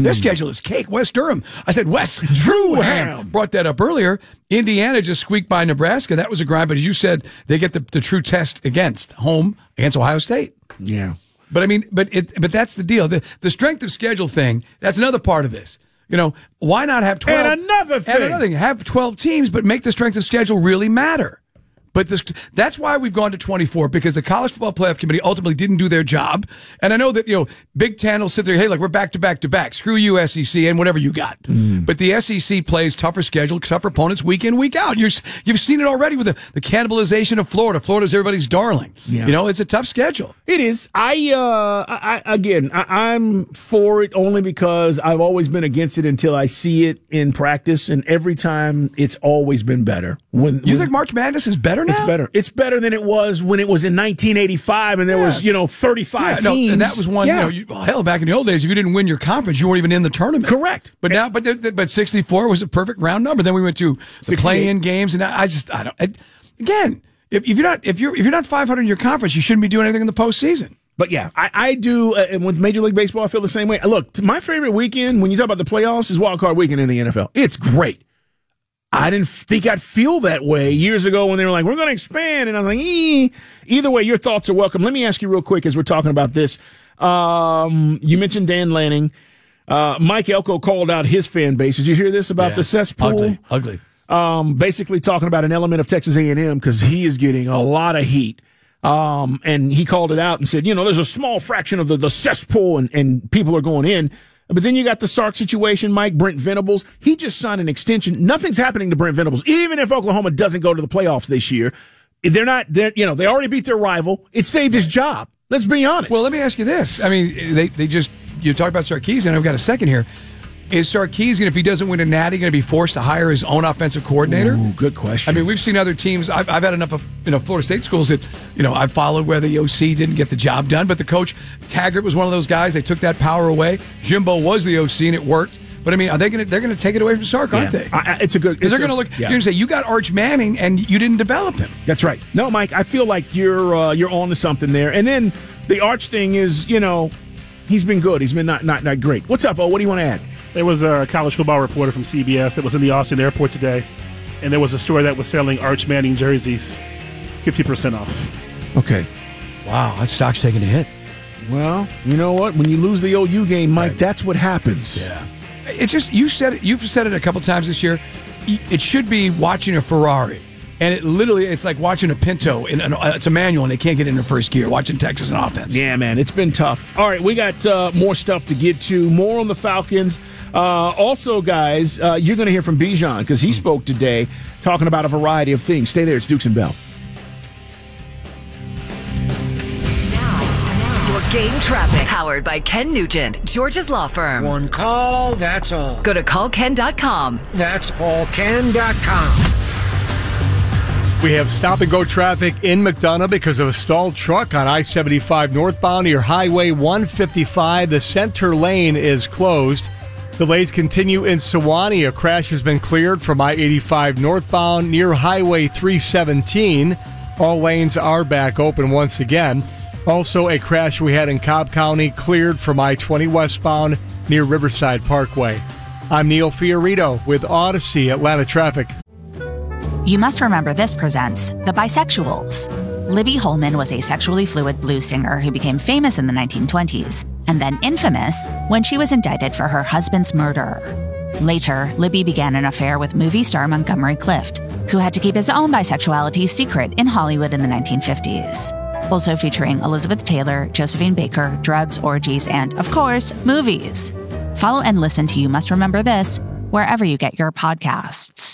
Their schedule is cake. West Durham. I said West Drewham. Brought that up earlier. Indiana just squeaked by Nebraska. That was a grind, but as you said, they get the true test against Ohio State. Yeah. But I mean, but that's the deal. The strength of schedule thing, that's another part of this. You know, why not have 12? And another thing. Have 12 teams, but make the strength of schedule really matter. But that's why we've gone to 24, because the College Football Playoff Committee ultimately didn't do their job. And I know that, Big Ten will sit there, hey, we're back to back to back. Screw you, SEC, and whatever you got. But the SEC plays tougher schedule, tougher opponents week in, week out. You've seen it already with the cannibalization of Florida. Florida's everybody's darling. Yeah. It's a tough schedule. It is. I'm for it only because I've always been against it until I see it in practice. And every time it's always been better. You think March Madness is better now? It's better. It's better than it was when it was in 1985 and there was, 35 teams. No, and that was one, hell, back in the old days, if you didn't win your conference, you weren't even in the tournament. Correct. But now, but 64 was a perfect round number. Then we went to the play-in games, and again, if you're not 500 in your conference, you shouldn't be doing anything in the postseason. But yeah, I do, and with Major League Baseball, I feel the same way. Look, my favorite weekend, when you talk about the playoffs, is Wild Card Weekend in the NFL. It's great. I didn't think I'd feel that way years ago when they were like, we're going to expand. And I was like, Either way, your thoughts are welcome. Let me ask you real quick as we're talking about this. You mentioned Dan Lanning. Mike Elko called out his fan base. Did you hear this about the cesspool? Ugly. Basically talking about an element of Texas A&M because he is getting a lot of heat. And he called it out and said, there's a small fraction of the cesspool and people are going in. But then you got the Sark situation, Mike, Brent Venables. He just signed an extension. Nothing's happening to Brent Venables. Even if Oklahoma doesn't go to the playoffs this year, they already beat their rival. It saved his job. Let's be honest. Well, let me ask you this. I mean, you talk about Sarkisian. I've got a second here. Is Sarkisian, if he doesn't win a natty, going to be forced to hire his own offensive coordinator? Ooh, good question. I mean, we've seen other teams. I've had enough of Florida State schools that I followed where the OC didn't get the job done, but the coach Taggart was one of those guys. They took that power away. Jimbo was the OC and it worked. But I mean, they're going to take it away from Sark, aren't they? It's a good. Because they're going to look. You're going to say you got Arch Manning and you didn't develop him. That's right. No, Mike, I feel like you're on to something there. And then the Arch thing is, he's been good. He's been not great. What's up, O? What do you want to add? There was a college football reporter from CBS that was in the Austin airport today, and there was a store that was selling Arch Manning jerseys 50% off. Okay. Wow, that stock's taking a hit. Well, you know what? When you lose the OU game, Mike, that's what happens. Yeah. It's just, you've said it a couple times this year. It should be watching a Ferrari. And it's like watching a Pinto. It's a manual, and they can't get in the first gear. Watching Texas in offense. Yeah, man, it's been tough. All right, we got more stuff to get to. More on the Falcons. Also, guys, you're going to hear from Bijan because he spoke today talking about a variety of things. Stay there. It's Dukes and Bell. Your game traffic. Powered by Ken Nugent, George's Law Firm. One call, that's all. Go to callken.com. That's allken.com. We have stop-and-go traffic in McDonough because of a stalled truck on I-75 northbound near Highway 155. The center lane is closed. Delays continue in Sewanee. A crash has been cleared from I-85 northbound near Highway 317. All lanes are back open once again. Also, a crash we had in Cobb County cleared from I-20 westbound near Riverside Parkway. I'm Neil Fiorito with Odyssey Atlanta Traffic. You Must Remember This presents The Bisexuals. Libby Holman was a sexually fluid blues singer who became famous in the 1920s, and then infamous when she was indicted for her husband's murder. Later, Libby began an affair with movie star Montgomery Clift, who had to keep his own bisexuality secret in Hollywood in the 1950s. Also featuring Elizabeth Taylor, Josephine Baker, drugs, orgies, and, of course, movies. Follow and listen to You Must Remember This wherever you get your podcasts.